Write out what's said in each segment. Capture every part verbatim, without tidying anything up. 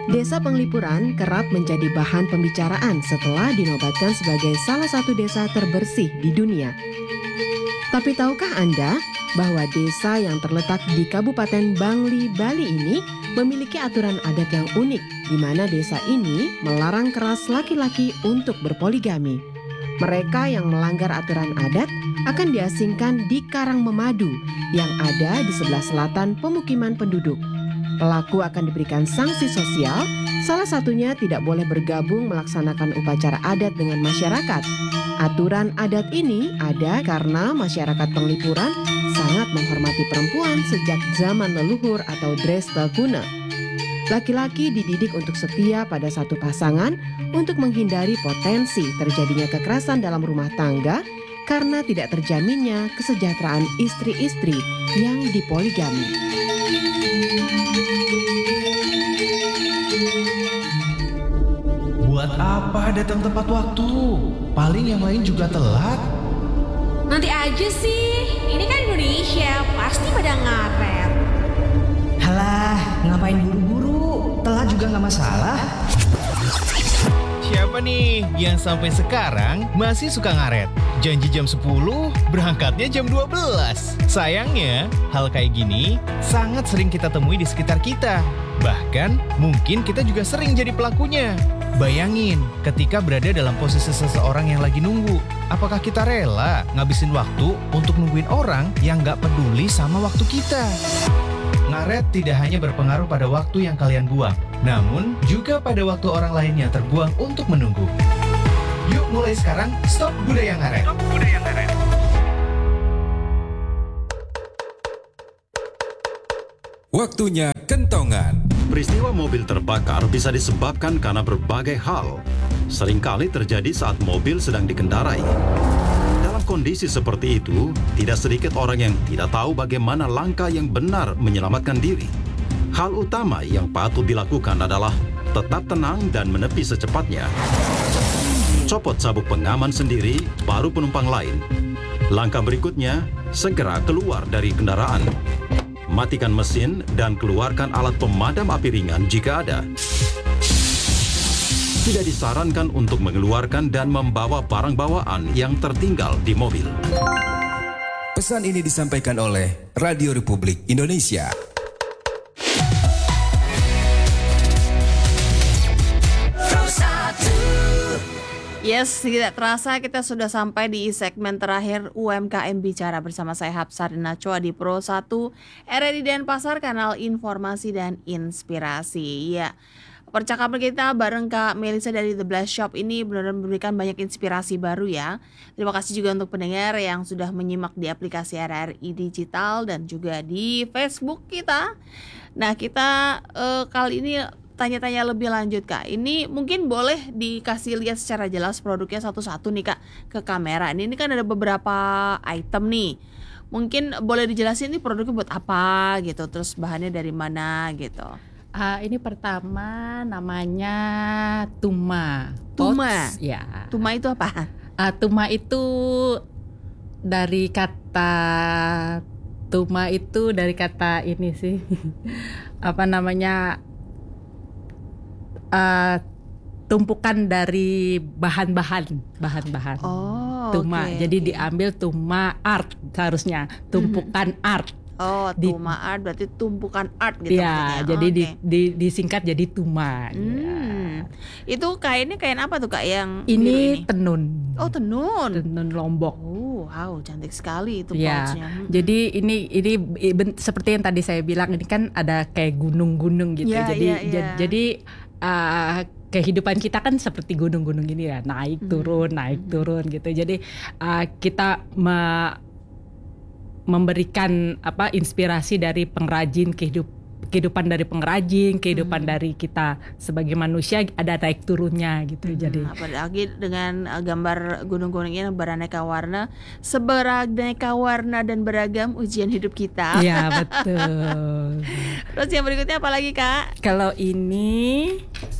Desa Penglipuran kerap menjadi bahan pembicaraan setelah dinobatkan sebagai salah satu desa terbersih di dunia. Tapi tahukah Anda bahwa desa yang terletak di Kabupaten Bangli, Bali ini memiliki aturan adat yang unik, di mana desa ini melarang keras laki-laki untuk berpoligami. Mereka yang melanggar aturan adat akan diasingkan di Karang Memadu yang ada di sebelah selatan pemukiman penduduk. Pelaku akan diberikan sanksi sosial, salah satunya tidak boleh bergabung melaksanakan upacara adat dengan masyarakat. Aturan adat ini ada karena masyarakat Penglipuran sangat menghormati perempuan sejak zaman leluhur atau Dresta Kuna. Laki-laki dididik untuk setia pada satu pasangan untuk menghindari potensi terjadinya kekerasan dalam rumah tangga karena tidak terjaminnya kesejahteraan istri-istri yang dipoligami. Buat apa datang tepat waktu? Paling yang lain juga telat. Nanti aja sih, ini kan Indonesia, pasti pada ngaret. Halah, ngapain buru-buru? Telat juga nggak masalah. Siapa nih yang sampai sekarang masih suka ngaret? Janji jam sepuluh, berangkatnya jam dua belas. Sayangnya, hal kayak gini sangat sering kita temui di sekitar kita. Bahkan, mungkin kita juga sering jadi pelakunya. Bayangin, ketika berada dalam posisi seseorang yang lagi nunggu, apakah kita rela ngabisin waktu untuk nungguin orang yang gak peduli sama waktu kita? Ngaret tidak hanya berpengaruh pada waktu yang kalian buang, namun juga pada waktu orang lain yang terbuang untuk menunggu. Yuk mulai sekarang, stop budaya ngaret. Stop budaya ngaret. Waktunya kentongan. Peristiwa mobil terbakar bisa disebabkan karena berbagai hal. Seringkali terjadi saat mobil sedang dikendarai. Dalam kondisi seperti itu, tidak sedikit orang yang tidak tahu bagaimana langkah yang benar menyelamatkan diri. Hal utama yang patut dilakukan adalah tetap tenang dan menepi secepatnya. Copot sabuk pengaman sendiri, baru penumpang lain. Langkah berikutnya, segera keluar dari kendaraan. Matikan mesin dan keluarkan alat pemadam api ringan jika ada. Tidak disarankan untuk mengeluarkan dan membawa barang bawaan yang tertinggal di mobil. Pesan ini disampaikan oleh Radio Republik Indonesia. Yes, tidak terasa kita sudah sampai di segmen terakhir U M K M Bicara bersama saya Hapsarina Choa di Pro satu R R I Denpasar, kanal informasi dan inspirasi. Ya, percakapan kita bareng Kak Melisa dari The Blast Shop ini benar-benar memberikan banyak inspirasi baru ya. Terima kasih juga untuk pendengar yang sudah menyimak di aplikasi R R I Digital dan juga di Facebook kita. Nah, kita uh, kali ini tanya-tanya lebih lanjut Kak. Ini mungkin boleh dikasih lihat secara jelas produknya satu-satu nih Kak ke kamera. Ini, ini kan ada beberapa item nih. Mungkin boleh dijelasin nih produknya buat apa gitu, terus bahannya dari mana gitu. Uh, ini pertama namanya Tuma. Tuma? Oats, ya. Tuma itu apa? Uh, Tuma itu dari kata Tuma itu dari kata ini sih. Apa namanya? Uh, tumpukan dari bahan-bahan, bahan-bahan. Oh, Tuma. Okay, Jadi okay. diambil Tuma art seharusnya, tumpukan mm-hmm. art. Oh, di, Tuma art berarti tumpukan art gitu. Ya, maksudnya. jadi oh, di, okay. di, disingkat jadi Tuma. Hmm. Ya. Itu kainnya kain apa tuh Kak yang ini, biru ini? tenun. Oh, tenun. Tenun Lombok. Oh, wow, cantik sekali itu ya. pouchnya. Hmm. Jadi ini ini seperti yang tadi saya bilang, ini kan ada kayak gunung-gunung gitu. Ya, jadi ya, ya. j- jadi uh, kehidupan kita kan seperti gunung-gunung ini ya, naik turun, hmm. naik turun gitu. Jadi uh, kita me- memberikan apa inspirasi dari pengrajin, kehidup, kehidupan dari pengrajin, kehidupan hmm. dari kita sebagai manusia ada naik turunnya gitu. Hmm. Jadi apalagi dengan uh, gambar gunung-gunung ini beraneka warna, seberaneka warna dan beragam ujian hidup kita. Iya betul. Terus yang berikutnya apa lagi Kak? Kalau ini,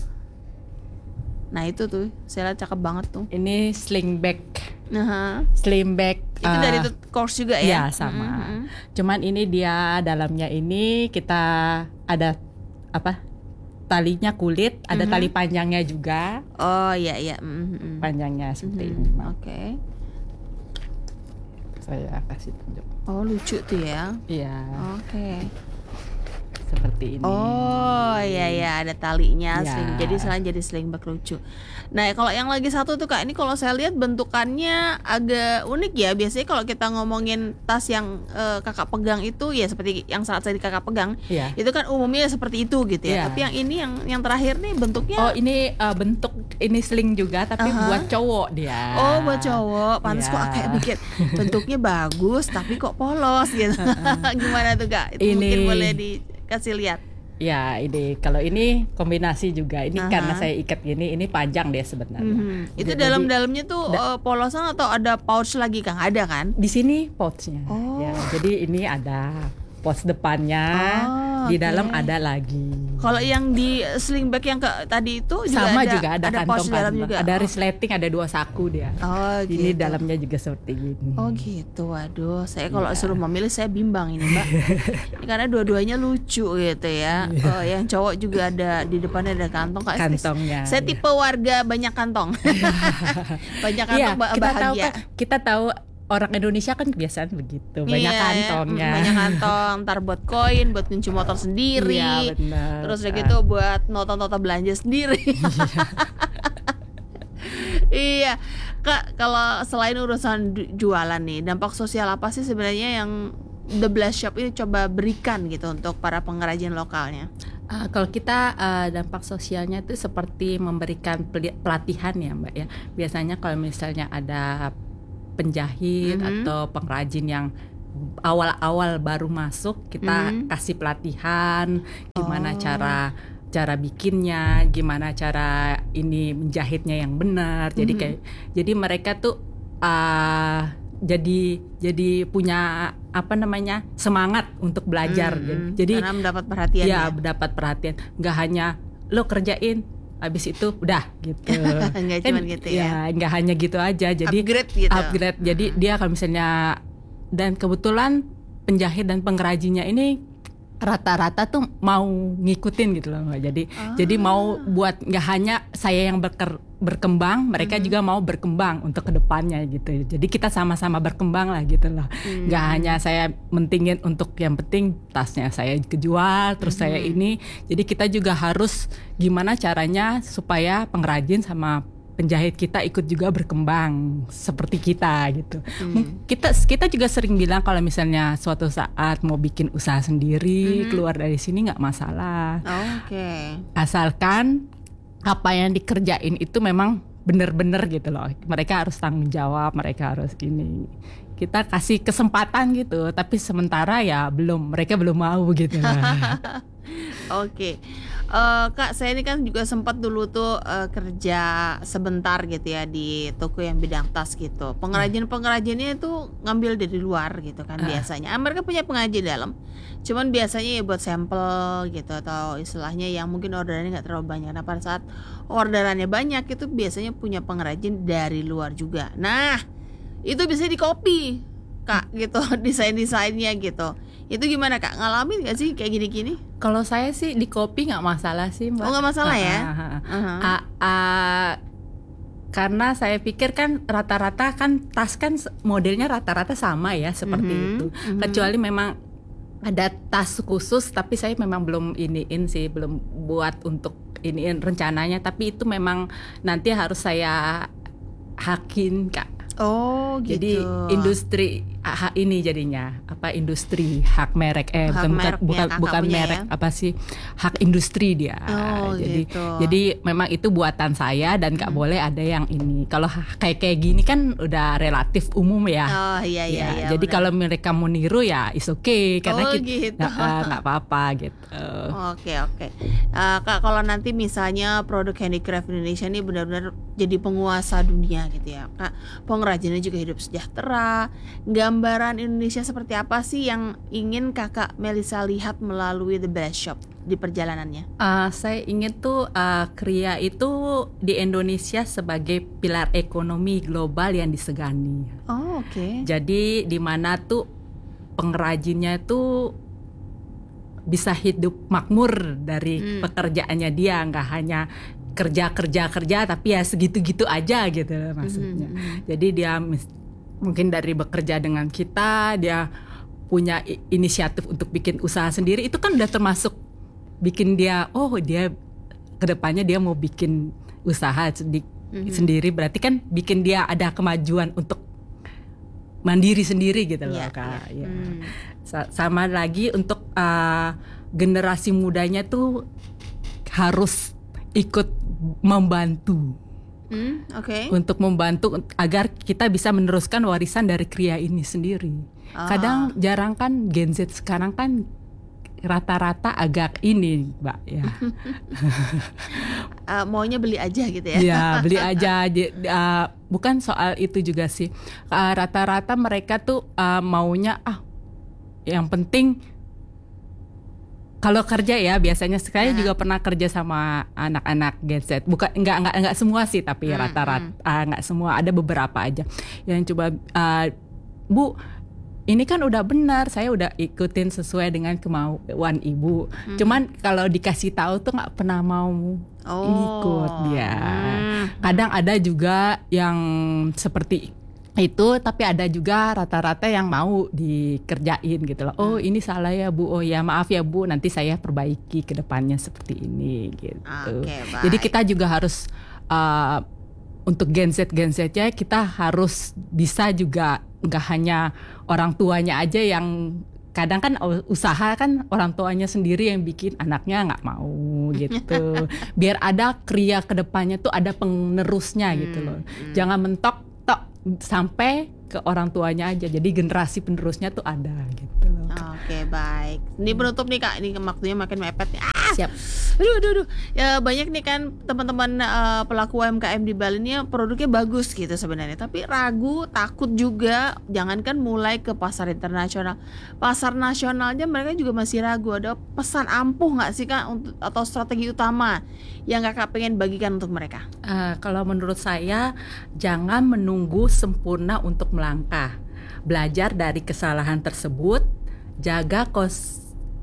nah itu tuh, saya lihat cakep banget tuh. ini sling bag. Uh-huh. Sling bag. Itu uh, dari itu course juga ya? Iya sama. Mm-hmm. Cuman ini dia dalamnya ini kita ada apa? talinya kulit, ada Mhm. tali panjangnya juga, Oh iya iya. Mhm. panjangnya seperti Mhm. ini. Mak. Oke. Saya kasih tunjuk. Oh lucu tuh ya. Iya, Oke. seperti ini. Oh iya iya ada talinya, Ya. sling. Jadi selain jadi sling bag lucu. Nah kalau yang lagi satu tuh Kak, ini kalau saya lihat bentukannya agak unik ya. Biasanya kalau kita ngomongin tas yang eh, Kakak pegang itu ya seperti yang saat tadi Kakak pegang, Iya. itu kan umumnya seperti itu gitu ya. Iya. Tapi yang ini yang yang terakhir nih bentuknya. Oh ini uh, bentuk ini sling juga tapi Aha. buat cowok dia. Oh buat cowok, pantas Iya. kok kayak mikir bentuknya bagus tapi kok polos gitu. Gimana tuh Kak? Itu Ini- mungkin boleh dikasih lihat. Ya ini kalau ini kombinasi juga. Ini Aha. karena saya ikat gini, ini panjang deh sebenarnya. Mhm. Itu Jadi- dalam-dalamnya tuh da- eh, polosan atau ada pouch lagi Kang? Ada kan? Di sini pouchnya. Oh. Ya, jadi ini ada pouch depannya, Oh, di oke. dalam ada lagi. Kalau yang di sling bag yang ke tadi itu juga Sama ada, juga ada, pouch kantong dalam kantong. juga. Ada Oh. resleting, ada dua saku dia. Oh, Ini gitu. dalamnya juga seperti gini. Oh gitu, waduh. Saya kalau Iya. suruh memilih saya bimbang ini Mbak. Ini karena dua-duanya lucu gitu ya. Oh, yang cowok juga ada di depannya ada kantong. Kak, Kantongnya, Saya iya. tipe warga banyak kantong. banyak kantong Iya, ba- kita tahu bahagia. kan, kita tahu orang Indonesia kan kebiasaan begitu, banyak Iya, ya. kantongnya. Mm, banyak kantong, ntar buat koin, buat kunci motor sendiri. Iya, benar. Terus udah gitu buat nota-nota belanja sendiri. Iya, Kak, kalau selain urusan du- jualan nih, dampak sosial apa sih sebenarnya yang The Blast Shop ini coba berikan gitu untuk para pengrajin lokalnya? Ah, kalau kita ah, dampak sosialnya itu seperti memberikan peli- pelatihan ya Mbak ya. Biasanya kalau misalnya ada penjahit Mhm. atau pengrajin yang awal-awal baru masuk, kita Mhm. kasih pelatihan gimana Oh. cara cara bikinnya, gimana cara ini menjahitnya yang benar. Jadi Mhm. kayak jadi mereka tuh ah, jadi jadi punya apa namanya semangat untuk belajar. Mm-mm. Jadi karena mendapat perhatian ya, ya. mendapat perhatian. Nggak hanya lo kerjain, habis itu udah gitu. Nggak cuman gitu ya. Nggak hanya gitu aja. Jadi Upgrade gitu. upgrade. Jadi dia kalau misalnya, dan kebetulan penjahit dan pengrajinnya ini rata-rata tuh mau ngikutin gitu loh Mbak. Jadi Ah. jadi mau buat nggak hanya saya yang berker- berkembang, mereka juga mau berkembang untuk kedepannya gitu. Jadi kita sama-sama berkembang lah gitu loh. Nggak hanya saya mentingin untuk yang penting tasnya saya kejual, terus saya ini. Jadi kita juga harus gimana caranya supaya pengrajin sama penjahit kita ikut juga berkembang seperti kita gitu. Mung- Kita kita juga sering bilang kalau misalnya suatu saat mau bikin usaha sendiri, keluar dari sini nggak masalah. Oh, Oke. Asalkan apa yang dikerjain itu memang bener-bener gitu loh. Mereka harus tanggung jawab, mereka harus gini. Kita kasih kesempatan gitu, tapi sementara ya belum, mereka belum mau gitu lah. Oke, Eh, Kak, saya ini kan juga sempat dulu tuh eh, kerja sebentar gitu ya di toko yang bidang tas gitu. Pengrajin-pengrajinnya itu ngambil dari luar gitu kan biasanya. Ah, mereka punya pengrajin dalam, cuman biasanya ya buat sampel gitu atau istilahnya yang mungkin orderannya nggak terlalu banyak. Nah pada saat orderannya banyak itu biasanya punya pengrajin dari luar juga. Nah itu bisa di copy Kak gitu desain-desainnya gitu. Itu gimana Kak? Ngalamin gak sih kayak gini-gini? Kalau saya sih di kopi nggak masalah sih Mbak. Oh, nggak masalah ya? Ah, ah, ah. Aha. Ah, ah, karena saya pikir kan rata-rata kan tas kan modelnya rata-rata sama ya seperti Mhm, itu. mhm. Kecuali memang ada tas khusus, tapi saya memang belum iniin sih, belum buat untuk iniin rencananya. Tapi itu memang nanti harus saya hakin Kak. Oh gitu. Jadi industri ah, ini jadinya apa industri hak merek eh Hak bukan bukan mereknya bukan, kakak bukan punya merek ya? apa sih hak industri dia. Oh, jadi gitu. jadi memang itu buatan saya dan nggak Hmm. boleh ada yang ini. Kalau ha- kayak kayak gini kan udah relatif umum ya. Oh iya iya Ya, iya. jadi benar. kalau mereka mau niru ya is okay karena Oh, kita gitu. nggak eh, nggak apa-apa gitu. Oke oke. Eh, Kak, kalau nanti misalnya produk handicraft Indonesia ini benar-benar jadi penguasa dunia gitu ya, Kak. Pengrajinnya juga hidup sejahtera. Gambaran Indonesia seperti apa sih yang ingin Kakak Melisa lihat melalui The Blast Shop di perjalanannya? Uh, saya ingin tuh uh, Kria itu di Indonesia sebagai pilar ekonomi global yang disegani. Oh oke. Jadi di mana tuh pengrajinnya tuh bisa hidup makmur dari Hmm. pekerjaannya dia, nggak hanya kerja kerja kerja tapi ya segitu-gitu aja gitu loh maksudnya. Hmm. Jadi dia mis- mungkin dari bekerja dengan kita, dia punya i- inisiatif untuk bikin usaha sendiri, itu kan udah termasuk bikin dia, oh dia kedepannya dia mau bikin usaha sendi- Mhm. sendiri, berarti kan bikin dia ada kemajuan untuk mandiri sendiri gitu loh Iya, Kak. iya. Ya. Hmm. Sa- Sama lagi untuk uh, generasi mudanya tuh harus ikut membantu. Hmm, oke. Untuk membantu agar kita bisa meneruskan warisan dari kriya ini sendiri. Ah. Kadang jarang kan Gen Z sekarang kan rata-rata agak ini, Mbak ya. Uh, maunya beli aja gitu ya. Ya beli aja. J- uh, bukan soal itu juga sih. Uh, rata-rata mereka tuh uh, maunya ah yang penting kalau kerja ya biasanya saya Nah. juga pernah kerja sama anak-anak Gen Z. Bukan enggak enggak enggak semua sih tapi Hmm, rata-rata ah, enggak semua, ada beberapa aja yang coba uh, Bu, ini kan udah benar, saya udah ikutin sesuai dengan kemauan ibu. Hmm. Cuman kalau dikasih tahu tuh nggak pernah mau Oh. ngikut dia. Hmm. Kadang ada juga yang seperti itu, tapi ada juga rata-rata yang mau dikerjain gitu loh. Oh ini salah ya Bu, oh ya maaf ya Bu, nanti saya perbaiki ke depannya seperti ini gitu. Oke, baik. Jadi kita juga harus uh, untuk Gen Z Gen Z-nya kita harus bisa juga, nggak hanya orang tuanya aja yang kadang kan usaha kan orang tuanya sendiri yang bikin, anaknya nggak mau gitu. Biar ada kriya ke depannya tuh ada penerusnya gitu loh. Jangan mentok tok sampai ke orang tuanya aja. Jadi generasi penerusnya tuh ada gitu loh. Oke, baik. Ini penutup nih Kak, ini waktunya makin mepet nih. Ah, Siap. aduh, aduh, aduh. Ya banyak nih kan teman-teman eh, pelaku U M K M di Bali ini produknya bagus gitu sebenarnya, tapi ragu, takut juga. Jangankan mulai ke pasar internasional, pasar nasionalnya mereka juga masih ragu. Ada pesan ampuh nggak sih Kak untuk, atau strategi utama yang Kakak pengen bagikan untuk mereka? Uh, kalau menurut saya jangan menunggu sempurna untuk melangkah. Belajar dari kesalahan tersebut, jaga kos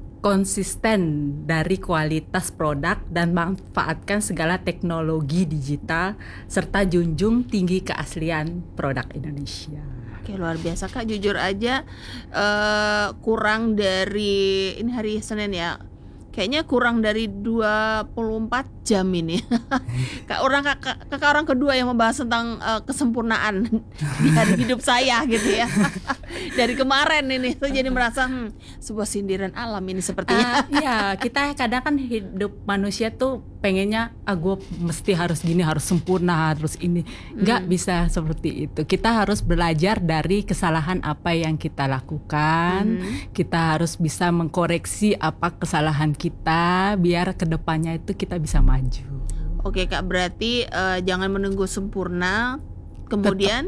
konsisten dari kualitas produk dan manfaatkan segala teknologi digital serta junjung tinggi keaslian produk Indonesia. Oke, luar biasa Kak, jujur aja eh, kurang dari, ini hari Senin ya, kayaknya kurang dari dua puluh empat jam ini. Kak orang kakak, kakak orang kedua yang membahas tentang uh, kesempurnaan di hari hidup saya gitu ya. Dari kemarin ini tuh jadi merasa hmm, sebuah sindiran alam ini sepertinya. Uh, Iya, kita kadang kan hidup manusia tuh pengennya ah gue mesti harus gini, harus sempurna, harus ini. Nggak bisa seperti itu. Kita harus belajar dari kesalahan apa yang kita lakukan. Hmm. Kita harus bisa mengkoreksi apa kesalahan kita biar kedepannya itu kita bisa maju. Oke Kak, berarti uh, jangan menunggu sempurna, kemudian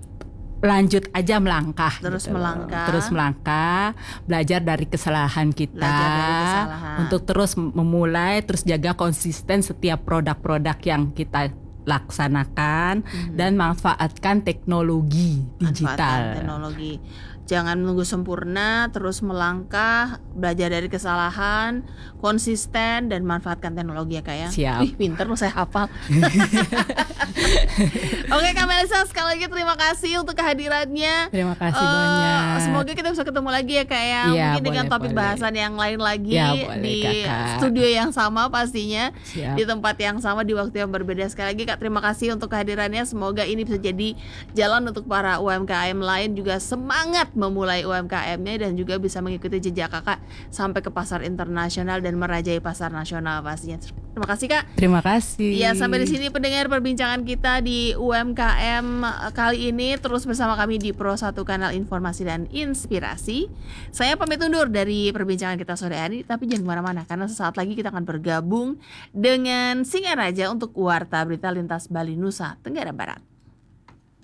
lanjut aja melangkah, Terus gitu loh. melangkah. terus melangkah, belajar dari kesalahan kita, Belajar dari kesalahan. untuk terus memulai, terus jaga konsisten setiap produk-produk yang kita laksanakan, dan manfaatkan teknologi digital. manfaatkan teknologi. Jangan menunggu sempurna, terus melangkah, belajar dari kesalahan, konsisten, dan manfaatkan teknologi ya Kak ya. Siap. Wih, pinter loh, saya hafal. Oke Kak Melisa, sekali lagi terima kasih untuk kehadirannya. Terima kasih Eh, banyak. Semoga kita bisa ketemu lagi ya Kak ya. Iya, Mungkin dengan boleh, topik boleh. bahasan yang lain lagi Ya, boleh, di Kakak. studio yang sama pastinya. Siap. Di tempat yang sama, di waktu yang berbeda. Sekali lagi Kak, terima kasih untuk kehadirannya. Semoga ini bisa jadi jalan untuk para U M K M lain juga semangat memulai U M K M-nya dan juga bisa mengikuti jejak Kakak sampai ke pasar internasional dan merajai pasar nasional pastinya. Terima kasih Kak. Terima kasih. Ya, sampai di sini pendengar perbincangan kita di U M K M kali ini. Terus bersama kami di Pro satu Kanal Informasi dan Inspirasi. Saya pamit undur dari perbincangan kita sore hari, tapi jangan kemana-mana karena sesaat lagi kita akan bergabung dengan Singaraja untuk Warta Berita Lintas Bali Nusa Tenggara Barat.